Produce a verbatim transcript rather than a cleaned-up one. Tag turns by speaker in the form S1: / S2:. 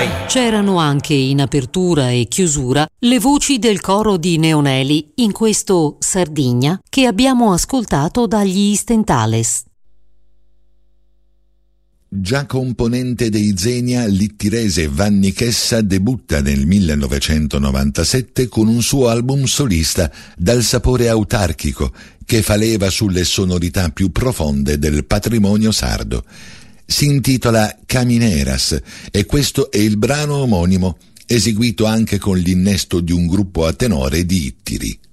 S1: Rai.
S2: C'erano anche in apertura e chiusura le voci del coro di Neoneli in questo Sardigna che abbiamo ascoltato dagli Stentales.
S3: Già componente dei Xenia, l'ittirese Vanni Chessa debutta nel millenovecentonovantasette con un suo album solista dal sapore autarchico che fa leva sulle sonorità più profonde del patrimonio sardo. Si intitola Camineras e questo è il brano omonimo, eseguito anche con l'innesto di un gruppo a tenore di Ittiri.